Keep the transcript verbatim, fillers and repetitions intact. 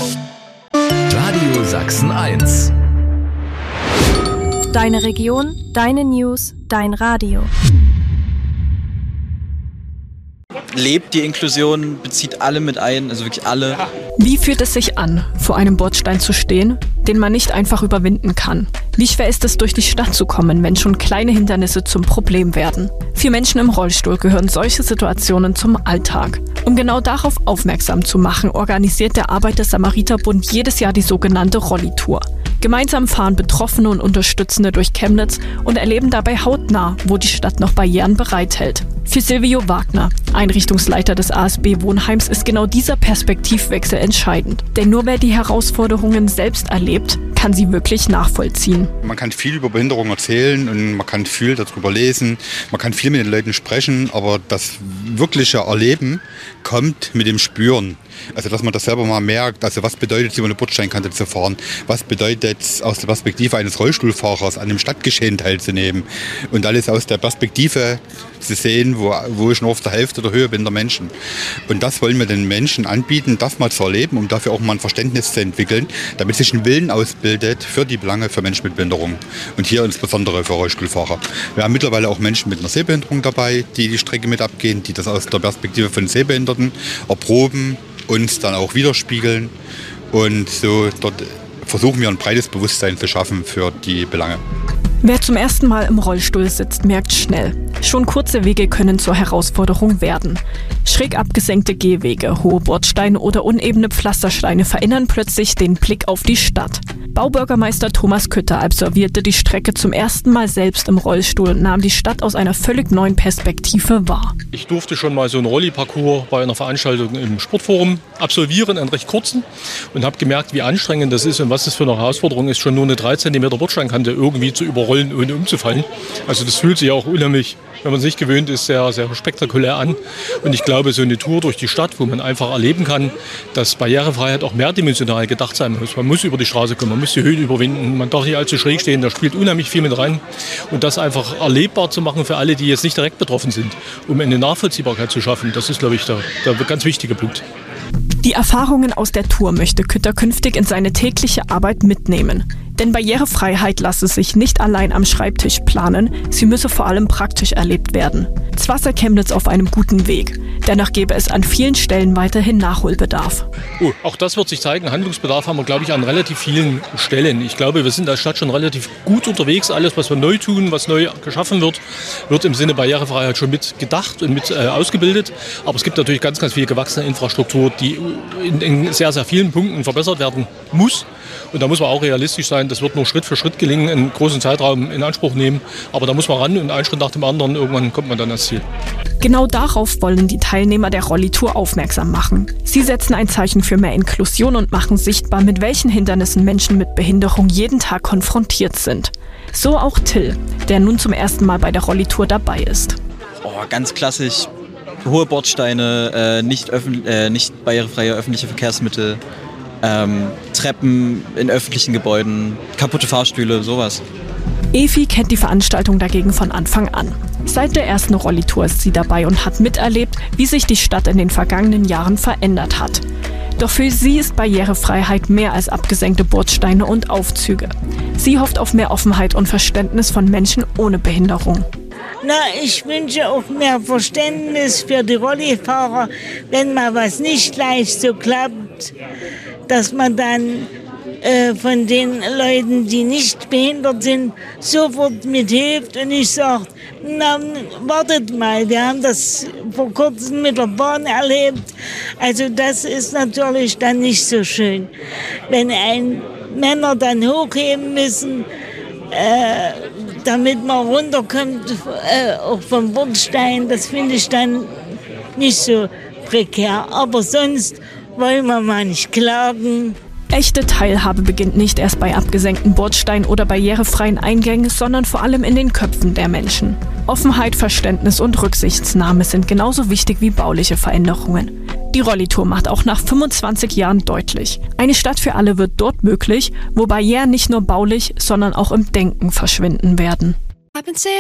Radio Sachsen eins. Deine Region, deine News, dein Radio. Lebt die Inklusion, bezieht alle mit ein, also wirklich alle. Wie fühlt es sich an, vor einem Bordstein zu stehen, den man nicht einfach überwinden kann? Wie schwer ist es, durch die Stadt zu kommen, wenn schon kleine Hindernisse zum Problem werden? Für Menschen im Rollstuhl gehören solche Situationen zum Alltag. Um genau darauf aufmerksam zu machen, organisiert der Arbeiter-Samariter-Bund jedes Jahr die sogenannte Rollitour. Gemeinsam fahren Betroffene und Unterstützende durch Chemnitz und erleben dabei hautnah, wo die Stadt noch Barrieren bereithält. Für Silvio Wagner, Einrichtungsleiter des A S B-Wohnheims, ist genau dieser Perspektivwechsel entscheidend. Denn nur wer die Herausforderungen selbst erlebt, kann sie wirklich nachvollziehen. Man kann viel über Behinderung erzählen und man kann viel darüber lesen, man kann viel mit den Leuten sprechen, aber das wirkliche Erleben kommt mit dem Spüren. Also dass man das selber mal merkt, also was bedeutet es, über eine Bordsteinkante zu fahren, was bedeutet es aus der Perspektive eines Rollstuhlfahrers an einem Stadtgeschehen teilzunehmen und alles aus der Perspektive zu sehen, wo, wo ich nur auf der Hälfte der Höhe bin der Menschen. Und das wollen wir den Menschen anbieten, das mal zu erleben, um dafür auch mal ein Verständnis zu entwickeln, damit sich ein Willen ausbildet für die Belange für Menschen mit Behinderung und hier insbesondere für Rollstuhlfahrer. Wir haben mittlerweile auch Menschen mit einer Sehbehinderung dabei, die die Strecke mit abgehen, die das aus der Perspektive von Sehbehinderten erproben, uns dann auch widerspiegeln und so dort versuchen wir ein breites Bewusstsein zu schaffen für die Belange. Wer zum ersten Mal im Rollstuhl sitzt, merkt schnell, schon kurze Wege können zur Herausforderung werden. Schräg abgesenkte Gehwege, hohe Bordsteine oder unebene Pflastersteine verändern plötzlich den Blick auf die Stadt. Baubürgermeister Thomas Kütter absolvierte die Strecke zum ersten Mal selbst im Rollstuhl und nahm die Stadt aus einer völlig neuen Perspektive wahr. Ich durfte schon mal so einen Rolli-Parcours bei einer Veranstaltung im Sportforum absolvieren, einen recht kurzen, und habe gemerkt, wie anstrengend das ist und was das für eine Herausforderung ist, schon nur eine drei Zentimeter Bordsteinkante irgendwie zu überrollen, ohne umzufallen. Also das fühlt sich auch unheimlich, wenn man sich gewöhnt ist, sehr, sehr spektakulär an. Und ich glaube, so eine Tour durch die Stadt, wo man einfach erleben kann, dass Barrierefreiheit auch mehrdimensional gedacht sein muss. Man muss über die Straße kommen, man muss die Höhen überwinden, man darf nicht allzu schräg stehen, da spielt unheimlich viel mit rein. Und das einfach erlebbar zu machen für alle, die jetzt nicht direkt betroffen sind, um eine Nachvollziehbarkeit zu schaffen, das ist, glaube ich, der, der ganz wichtige Punkt. Die Erfahrungen aus der Tour möchte Kütter künftig in seine tägliche Arbeit mitnehmen. Denn Barrierefreiheit lasse sich nicht allein am Schreibtisch planen, sie müsse vor allem praktisch erlebt werden. Zwar sei Chemnitz auf einem guten Weg, dennoch gäbe es an vielen Stellen weiterhin Nachholbedarf. Oh, auch das wird sich zeigen. Handlungsbedarf haben wir, glaube ich, an relativ vielen Stellen. Ich glaube, wir sind als Stadt schon relativ gut unterwegs. Alles, was wir neu tun, was neu geschaffen wird, wird im Sinne Barrierefreiheit schon mit gedacht und mit äh, ausgebildet. Aber es gibt natürlich ganz, ganz viel gewachsene Infrastruktur, die in, in sehr, sehr vielen Punkten verbessert werden muss. Und da muss man auch realistisch sein, das wird nur Schritt für Schritt gelingen, einen großen Zeitraum in Anspruch nehmen. Aber da muss man ran und einen Schritt nach dem anderen, irgendwann kommt man dann ans Ziel. Genau darauf wollen die Teilnehmer der Rollitour aufmerksam machen. Sie setzen ein Zeichen für mehr Inklusion und machen sichtbar, mit welchen Hindernissen Menschen mit Behinderung jeden Tag konfrontiert sind. So auch Till, der nun zum ersten Mal bei der Rollitour dabei ist. Oh, ganz klassisch. Hohe Bordsteine, äh, nicht, öffn- äh, nicht barrierefreie öffentliche Verkehrsmittel, ähm, Treppen in öffentlichen Gebäuden, kaputte Fahrstühle, sowas. Evi kennt die Veranstaltung dagegen von Anfang an. Seit der ersten Rollitour ist sie dabei und hat miterlebt, wie sich die Stadt in den vergangenen Jahren verändert hat. Doch für sie ist Barrierefreiheit mehr als abgesenkte Bordsteine und Aufzüge. Sie hofft auf mehr Offenheit und Verständnis von Menschen ohne Behinderung. Na, ich wünsche auch mehr Verständnis für die Rollifahrer, wenn mal was nicht gleich so klappt, dass man dann äh, von den Leuten, die nicht behindert sind, sofort mithilft und nicht sagt, na, wartet mal, wir haben das vor kurzem mit der Bahn erlebt. Also das ist natürlich dann nicht so schön, wenn ein Männer dann hochheben müssen, äh, damit man runterkommt, äh, auch vom Bordstein. Das finde ich dann nicht so prekär. Aber sonst wollen wir mal nicht klagen. Echte Teilhabe beginnt nicht erst bei abgesenkten Bordsteinen oder barrierefreien Eingängen, sondern vor allem in den Köpfen der Menschen. Offenheit, Verständnis und Rücksichtnahme sind genauso wichtig wie bauliche Veränderungen. Die Rollitour macht auch nach fünfundzwanzig Jahren deutlich: Eine Stadt für alle wird dort möglich, wo Barrieren nicht nur baulich, sondern auch im Denken verschwinden werden.